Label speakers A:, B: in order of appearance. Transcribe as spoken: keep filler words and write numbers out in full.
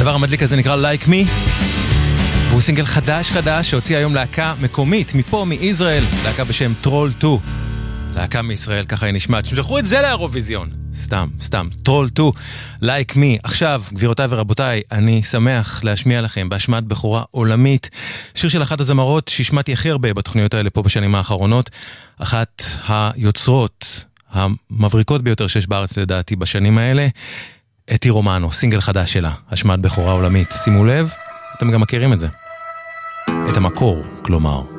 A: הדבר המדליק הזה נקרא Like Me, והוא סינגל חדש חדש שהוציא היום להקה מקומית, מפה, מישראל, להקה בשם טרול שתיים. להקה מישראל, ככה היא נשמעת. שמשלחו את זה לאירוויזיון. סתם, סתם. טרול שתיים, Like Me. עכשיו, גבירותיי ורבותיי, אני שמח להשמיע לכם בהשמעת בחורה עולמית. שיר של אחת הזמרות שהשמעתי הכי הרבה בתוכניות האלה פה בשנים האחרונות. אחת היוצרות המבריקות ביותר שיש בארץ לדעתי בשנים האלה. אתי רומנו, סינגל חדש שלה. השמעת בחורה עולמית. שימו לב, אתם גם מכירים את זה. את המקור, כלומר.